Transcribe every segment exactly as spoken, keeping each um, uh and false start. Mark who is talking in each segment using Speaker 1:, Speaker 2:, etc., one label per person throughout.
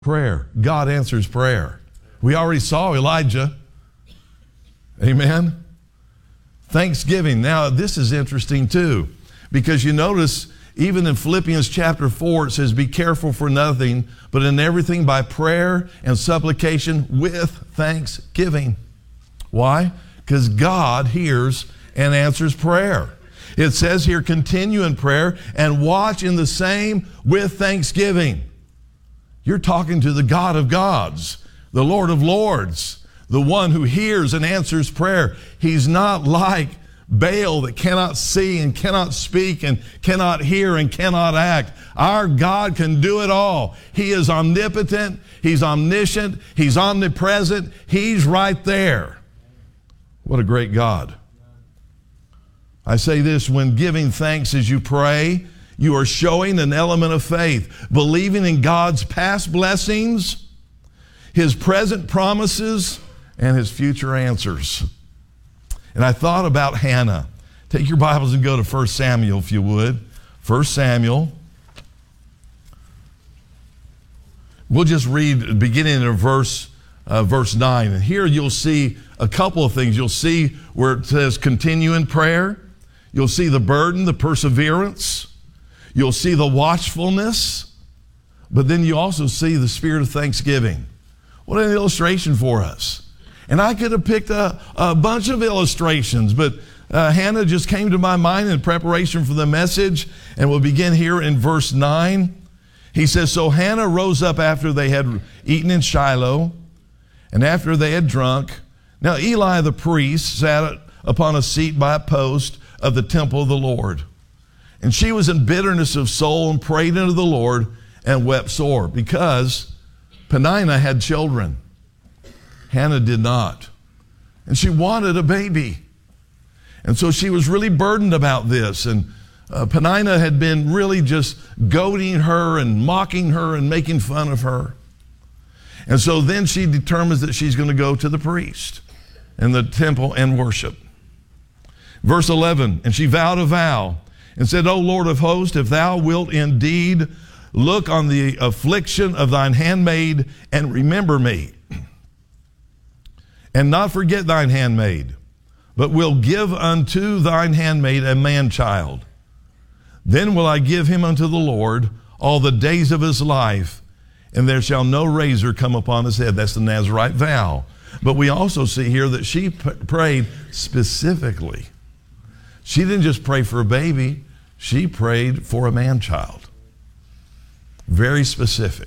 Speaker 1: Prayer. God answers prayer. We already saw Elijah. Amen. Thanksgiving. Now, this is interesting too, because you notice even in Philippians chapter four, it says, be careful for nothing, but in everything by prayer and supplication with thanksgiving. Why? Because God hears and answers prayer. It says here, continue in prayer and watch in the same with thanksgiving. You're talking to the God of gods, the Lord of lords, the one who hears and answers prayer. He's not like Baal that cannot see and cannot speak and cannot hear and cannot act. Our God can do it all. He is omnipotent. He's omniscient. He's omnipresent. He's right there. What a great God. I say this, when giving thanks as you pray, you are showing an element of faith, believing in God's past blessings, His present promises, and His future answers. And I thought about Hannah. Take your Bibles and go to First Samuel, if you would. First Samuel. We'll just read beginning in verse, uh, verse nine. And here you'll see a couple of things. You'll see where it says continue in prayer. You'll see the burden, the perseverance. You'll see the watchfulness. But then you also see the spirit of thanksgiving. What an illustration for us. And I could have picked a, a bunch of illustrations, but uh, Hannah just came to my mind in preparation for the message, and we'll begin here in verse nine. He says, so Hannah rose up after they had eaten in Shiloh, and after they had drunk. Now Eli the priest sat upon a seat by a post of the temple of the Lord. And she was in bitterness of soul and prayed unto the Lord and wept sore, because Peninnah had children. Hannah did not. And she wanted a baby. And so she was really burdened about this. And uh, Peninnah had been really just goading her and mocking her and making fun of her. And so then she determines that she's going to go to the priest in the temple and worship. Verse eleven, and she vowed a vow and said, O Lord of hosts, if thou wilt indeed look on the affliction of thine handmaid and remember me, and not forget thine handmaid, but will give unto thine handmaid a man-child. Then will I give him unto the Lord all the days of his life, and there shall no razor come upon his head. That's the Nazirite vow. But we also see here that she p- prayed specifically. She didn't just pray for a baby. She prayed for a man-child. Very specific.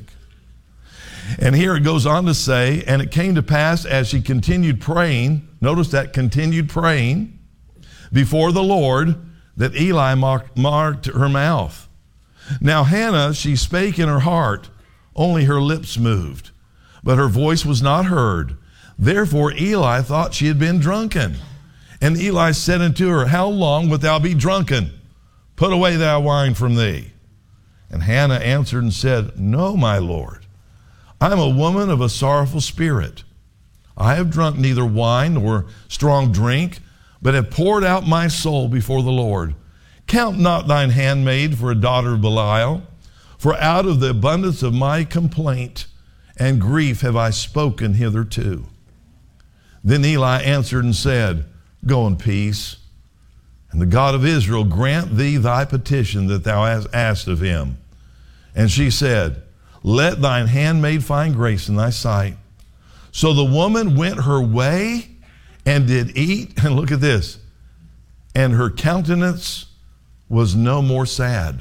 Speaker 1: And here it goes on to say, and it came to pass as she continued praying, notice that, continued praying before the Lord, that Eli marked, marked her mouth. Now Hannah, she spake in her heart, only her lips moved, but her voice was not heard. Therefore Eli thought she had been drunken. And Eli said unto her, how long wilt thou be drunken? Put away thy wine from thee. And Hannah answered and said, no, my Lord. I am a woman of a sorrowful spirit. I have drunk neither wine nor strong drink, but have poured out my soul before the Lord. Count not thine handmaid for a daughter of Belial, for out of the abundance of my complaint and grief have I spoken hitherto. Then Eli answered and said, go in peace, and the God of Israel grant thee thy petition that thou hast asked of him. And she said, let thine handmaid find grace in thy sight. So the woman went her way and did eat, and look at this, and her countenance was no more sad.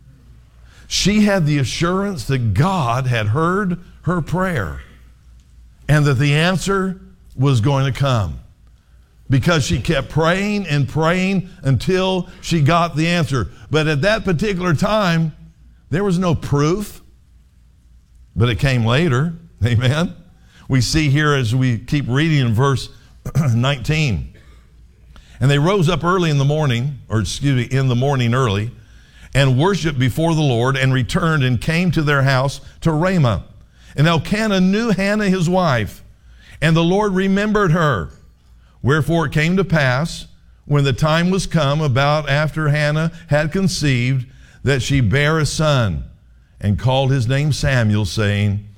Speaker 1: She had the assurance that God had heard her prayer and that the answer was going to come, because she kept praying and praying until she got the answer. But at that particular time, there was no proof. But it came later, amen. We see here as we keep reading in verse nineteen. And they rose up early in the morning, or excuse me, in the morning early, and worshiped before the Lord, and returned and came to their house to Ramah. And Elkanah knew Hannah his wife, and the Lord remembered her. Wherefore it came to pass, when the time was come, about after Hannah had conceived, that she bare a son, and called his name Samuel, saying,